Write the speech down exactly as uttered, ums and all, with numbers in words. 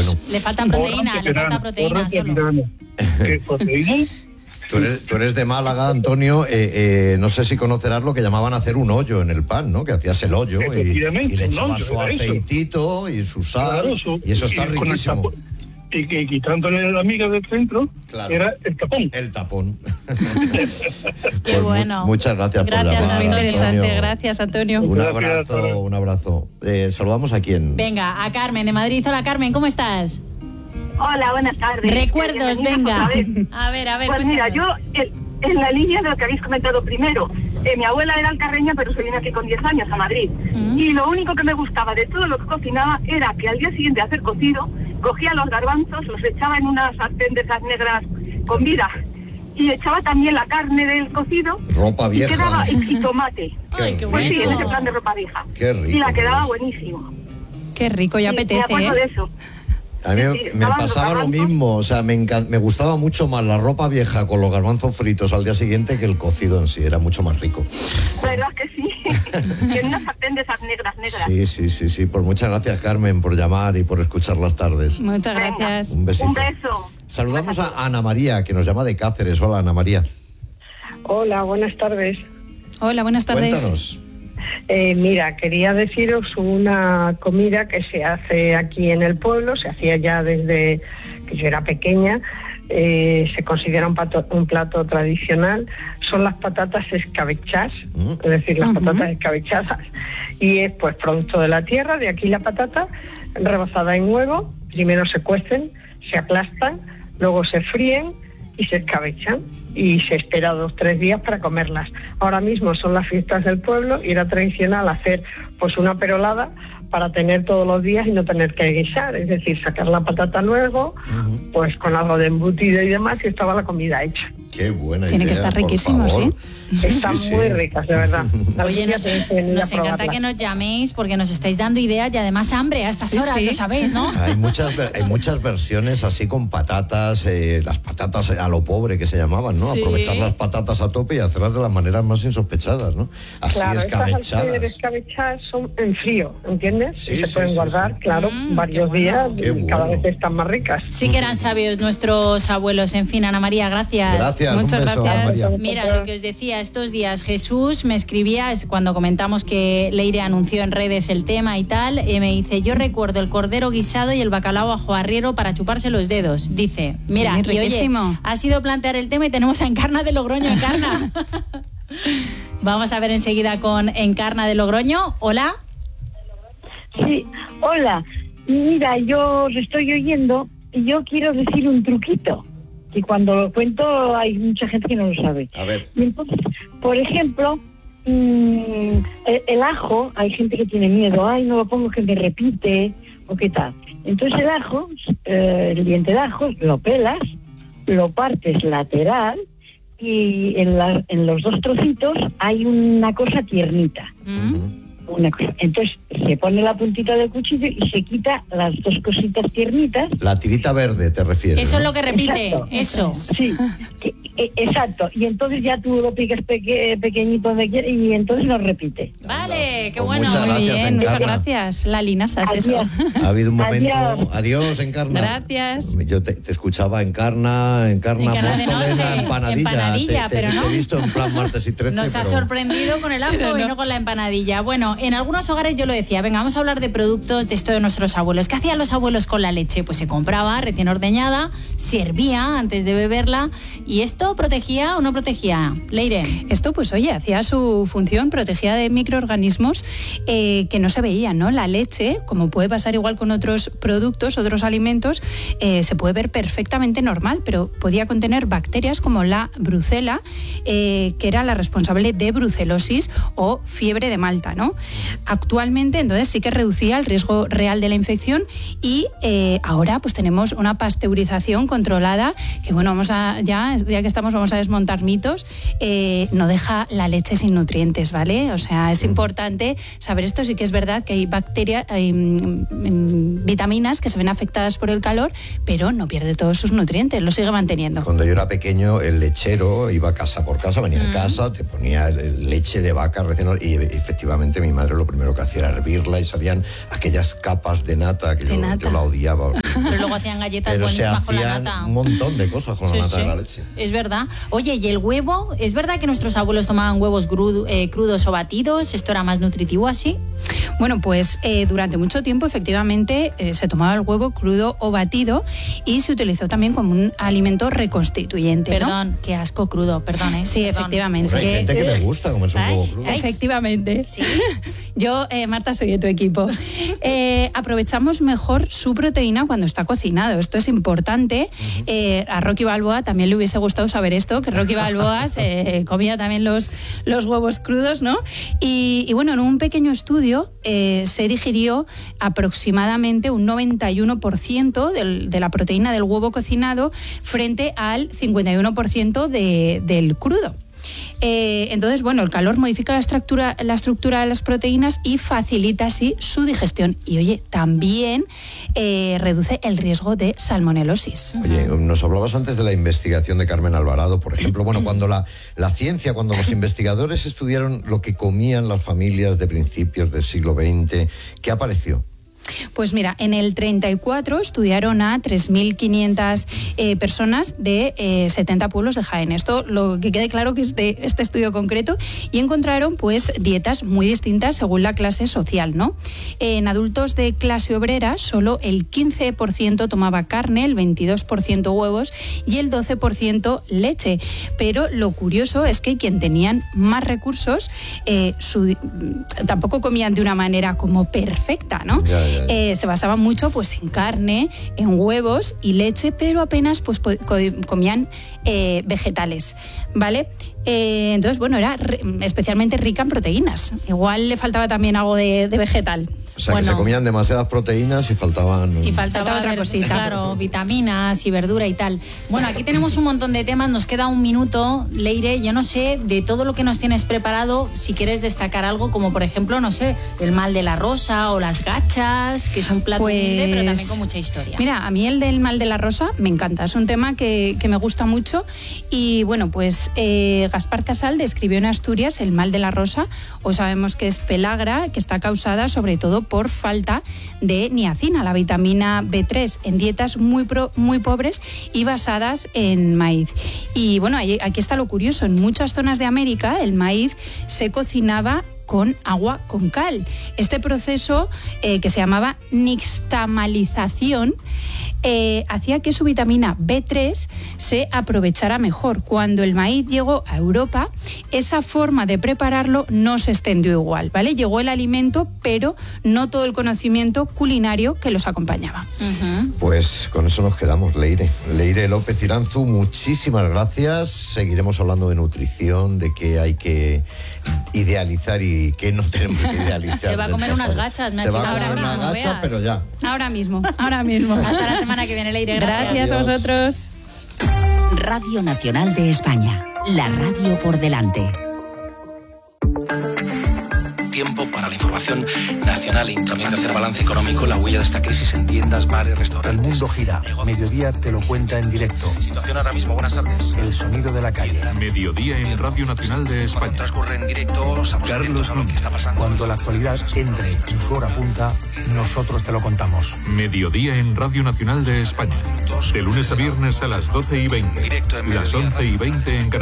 bueno. Le falta proteína, le falta proteína solo. ¿Qué proteína? Tú eres, tú eres de Málaga, Antonio, eh, eh, no sé si conocerás lo que llamaban hacer un hoyo en el pan, ¿no? Que hacías el hoyo y, y le echabas su aceitito y su sal, claro, eso, y eso está y riquísimo. Y que quitándole la miga del centro, claro, era el tapón. El tapón. Qué pues bueno. Mu muchas gracias, gracias por llamar, muy interesante, Antonio. gracias, Antonio. Un abrazo, un abrazo. Eh, saludamos a quién. Venga, a Carmen de Madrid. Hola, Carmen, ¿cómo estás? Hola, buenas tardes. Recuerdos, venga. A ver, a ver. Pues mira, yo, el, en la línea de lo que habéis comentado primero, eh, mi abuela era alcarreña, pero se vino aquí con diez años a Madrid. Uh-huh. Y lo único que me gustaba de todo lo que cocinaba era que al día siguiente de hacer cocido, cogía los garbanzos, los echaba en una sartén de esas negras con vida, y echaba también la carne del cocido. Ropa vieja. Y quedaba, y, y tomate. Ay, qué pues rico. sí, en ese plan de ropa vieja. Qué rico. Y la quedaba buenísimo. Qué rico, ya sí, apetece, me acuerdo ¿eh? de eso. A mí sí, sí, me pasaba lo mismo, o sea, me, me gustaba mucho más la ropa vieja con los garbanzos fritos al día siguiente que el cocido en sí, era mucho más rico. ¿Verdad que sí? Que en una sartén de esas negras, negras. Sí, sí, sí, sí. Pues muchas gracias, Carmen, por llamar y por escuchar las tardes. Muchas gracias. Venga, un besito. Un beso. Saludamos a Ana María, que nos llama de Cáceres. Hola, Ana María. Hola, buenas tardes. Hola, buenas tardes. Cuéntanos. Eh, mira, quería deciros una comida que se hace aquí en el pueblo, se hacía ya desde que yo era pequeña, eh, se considera un, pato, un plato tradicional, son las patatas escabechás, mm. es decir, las uh-huh. patatas escabechadas, y es pues producto de la tierra, de aquí la patata, rebozada en huevo, primero se cuecen, se aplastan, luego se fríen y se escabechan. Y se espera dos o tres días para comerlas. Ahora mismo son las fiestas del pueblo y era tradicional hacer pues una perolada para tener todos los días y no tener que guisar, es decir, sacar la patata luego, uh-huh. pues con algo de embutido y demás, y estaba la comida hecha. Qué buena Tiene idea, que estar riquísimo, ¿sí? Están sí, muy sí. ricas, de verdad. Oye, nos, nos encanta que nos llaméis porque nos estáis dando ideas y además hambre a estas sí, horas, sí. lo sabéis, ¿no? Hay muchas, hay muchas versiones así con patatas, eh, las patatas a lo pobre que se llamaban, ¿no? Sí. Aprovechar las patatas a tope y hacerlas de las maneras más insospechadas, ¿no? Así claro, escabechadas. Estas escabechadas son en frío, ¿entiendes? Sí, y se sí, pueden sí, guardar, sí. claro, Mm, varios qué días bueno. y Qué cada bueno. vez están más ricas. Sí que eran sabios nuestros abuelos. En fin, Ana María, gracias. Gracias, Muchas un beso, gracias. Ana María. Mira, lo que os decía, estos días Jesús me escribía, es cuando comentamos que Leire anunció en redes el tema y tal, y me dice, yo recuerdo el cordero guisado y el bacalao ajo arriero para chuparse los dedos. Dice, mira, y oye, ha sido plantear el tema y tenemos a Encarna de Logroño. Encarna. Vamos a ver enseguida con Encarna de Logroño. Hola. Sí, hola. Mira, yo os estoy oyendo y yo quiero decir un truquito. Y cuando lo cuento hay mucha gente que no lo sabe. A ver. Y entonces, por ejemplo, mmm, el, el ajo, hay gente que tiene miedo, ay, no lo pongo que me repite, o qué tal. Entonces el ajo, eh, el diente de ajo, lo pelas, lo partes lateral y en, la, en los dos trocitos hay una cosa tiernita. ¿Mm? Una cosa. Entonces se pone la puntita del cuchillo y se quita las dos cositas tiernitas. La tirita verde, te refieres. Eso ¿no? es lo que repite, Exacto. eso. Sí, que, eh, exacto. Y entonces ya tú lo picas peque, pequeñito donde quieras y entonces lo repite. Vale, qué Pues bueno. muchas Muy gracias, bien, muchas Encarna. gracias. La Linaza es eso. Ha habido un momento. Adiós. Adiós, Encarna. Gracias. Yo te, te escuchaba Encarna, Encarna, Encarna de Móstoles, noche, empanadilla. empanadilla, te, te, pero no. te he visto en plan martes y trece. Nos pero... ha sorprendido con el ajo Pero no. y no con la empanadilla. Bueno, en algunos hogares yo lo decía, venga, vamos a hablar de productos de esto de nuestros abuelos. ¿Qué hacían los abuelos con la leche? Pues se compraba recién ordeñada, se hervía antes de beberla. ¿Y esto protegía o no protegía? Leire. Esto, pues oye, hacía su función, protegía de microorganismos eh, que no se veían, ¿no? La leche, como puede pasar igual con otros productos, otros alimentos, eh, se puede ver perfectamente normal, pero podía contener bacterias como la brucela, eh, que era la responsable de brucelosis o fiebre de Malta, ¿no? Actualmente, entonces, sí que reducía el riesgo real de la infección y eh, ahora pues tenemos una pasteurización controlada que, bueno, vamos a, ya, ya que estamos, vamos a desmontar mitos, eh, no deja la leche sin nutrientes, ¿vale? O sea, es importante saber esto. Sí que es verdad que hay bacterias, hay mm, mm, vitaminas que se ven afectadas por el calor, pero no pierde todos sus nutrientes, lo sigue manteniendo. Cuando yo era pequeño, el lechero iba casa por casa, venía mm. a casa, te ponía leche de vaca recién, y efectivamente mi madre lo primero que hacía era hervirla y salían aquellas capas de nata que de yo, nata. yo la odiaba. Pero luego hacían galletas Pero buenísimas se con la hacían nata. un montón de cosas con Sí, la nata sí. de la leche. Es verdad. Oye, ¿y el huevo? ¿Es verdad que nuestros abuelos tomaban huevos crudo, eh, crudos o batidos? ¿Esto era más nutritivo así? Bueno, pues eh, durante mucho tiempo efectivamente eh, se tomaba el huevo crudo o batido y se utilizó también como un alimento reconstituyente, ¿no? Perdón, qué asco crudo, perdón, ¿eh? Sí, Perdón. efectivamente. Hombre, hay gente que le gusta comerse un huevo crudo. Efectivamente. ¿Sí? Yo, eh, Marta, soy de tu equipo. Eh, aprovechamos mejor su proteína cuando está cocinado. Esto es importante. Uh-huh. eh, a Rocky Balboa también le hubiese gustado saber esto, que Rocky Balboa eh, comía también los, los huevos crudos, ¿no? Y, y bueno, en un pequeño estudio eh, se digirió aproximadamente un noventa y uno por ciento del, de la proteína del huevo cocinado frente al cincuenta y uno por ciento de, del crudo. Eh, entonces, bueno, el calor modifica la estructura, la estructura de las proteínas y facilita así su digestión. Y oye, también eh, reduce el riesgo de salmonelosis. Oye, nos hablabas antes de la investigación de Carmen Alvarado, por ejemplo. Bueno, cuando la, la ciencia, cuando los investigadores estudiaron lo que comían las familias de principios del siglo veinte, ¿qué apareció? Pues mira, en el treinta y cuatro estudiaron a tres mil quinientas eh, personas de eh, setenta pueblos de Jaén. Esto, lo que quede claro que es de este estudio concreto, y encontraron pues dietas muy distintas según la clase social, ¿no? En adultos de clase obrera, solo el quince por ciento tomaba carne, el veintidós por ciento huevos y el doce por ciento leche. Pero lo curioso es que quien tenían más recursos eh, su, tampoco comían de una manera como perfecta, ¿no? Ya, ya. Eh, se basaba mucho pues en carne, en huevos y leche, pero apenas pues comían eh, vegetales, ¿vale? Eh, entonces, bueno, era re, especialmente rica en proteínas. Igual le faltaba también algo de, de vegetal. O sea, bueno, que se comían demasiadas proteínas y faltaban... Y faltaba, faltaba otra ver, cosita. Claro, vitaminas y verdura y tal. Bueno, aquí tenemos un montón de temas, nos queda un minuto. Leire, yo no sé, de todo lo que nos tienes preparado, si quieres destacar algo, como por ejemplo, no sé, el mal de la rosa o las gachas, que es un plato pues, humilde, pero también con mucha historia. Mira, a mí el del mal de la rosa me encanta, es un tema que, que me gusta mucho. Y bueno, pues eh, Gaspar Casal describió en Asturias el mal de la rosa, o sabemos que es pelagra, que está causada sobre todo por falta de niacina, la vitamina B tres, en dietas muy, pro, muy pobres y basadas en maíz. Y bueno, aquí está lo curioso, en muchas zonas de América el maíz se cocinaba con agua con cal. Este proceso eh, que se llamaba nixtamalización eh, hacía que su vitamina B tres se aprovechara mejor. Cuando el maíz llegó a Europa, esa forma de prepararlo no se extendió igual, ¿vale? Llegó el alimento, pero no todo el conocimiento culinario que los acompañaba. Uh-huh. Pues con eso nos quedamos, Leire. Leire López Iranzu, muchísimas gracias. Seguiremos hablando de nutrición, de qué hay que idealizar y qué no tenemos que idealizar. Se va a comer unas gachas, me ha Se va a ahora comer unas mismo, gachas, veas. pero ya. Ahora mismo, ahora mismo. Hasta la semana que viene, Leire. Gracias, Gracias a vosotros. Radio Nacional de España, la radio por delante. Tiempo para la información nacional y también de hacer balance económico, la huella de esta crisis en tiendas, bares, restaurantes. El mundo gira. Mediodía te lo cuenta en directo. Situación ahora mismo, buenas tardes. El sonido de la calle. Mediodía en Radio Nacional de España. Cuando transcurre en directo, estamos atentos a lo que está pasando. Cuando la actualidad entre en su hora punta, nosotros te lo contamos. Mediodía en Radio Nacional de España. De lunes a viernes a las doce y veinte. Directo en Las once y veinte en Canarias.